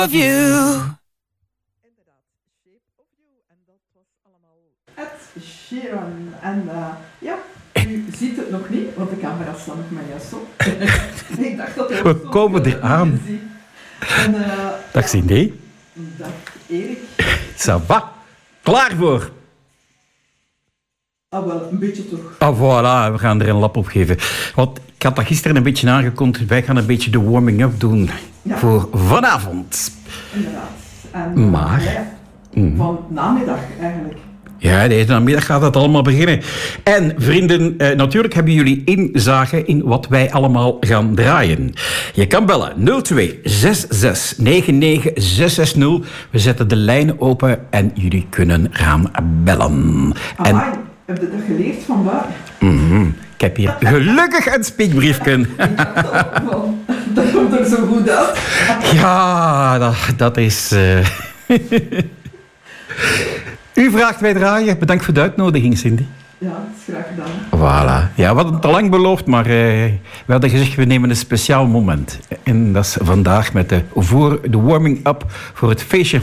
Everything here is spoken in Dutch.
of you. Inderdaad, Shape of You. En dat was allemaal Ed Sheeran. En ja, u ziet het nog niet, want de camera staat nog maar juist op. Ik dacht dat We komen eraan. En, Dag Cindy. dag Erik. Ça va? Klaar voor? Ah, wel, een beetje toch. Ah, voilà, we gaan er een lap op geven. Want ik had dat gisteren een beetje aangekondigd. Wij gaan een beetje de warming-up doen voor vanavond. Inderdaad. En, Maar? van namiddag eigenlijk. Ja, deze namiddag gaat het allemaal beginnen. En vrienden, natuurlijk hebben jullie inzage in wat wij allemaal gaan draaien. Je kan bellen 02 66 99 660. We zetten de lijnen open en jullie kunnen gaan bellen. Amai, heb je dat geleerd vandaag? Ik heb hier gelukkig een speakbriefje. Ik dacht al van, dat komt er zo goed uit. Ja, dat is... U vraagt, wij draaien. Bedankt voor de uitnodiging, Cindy. Ja, dat is graag gedaan. Voilà. Ja, we hadden het al lang beloofd, maar we hadden gezegd, we nemen een speciaal moment. En dat is vandaag voor de warming-up voor het feestje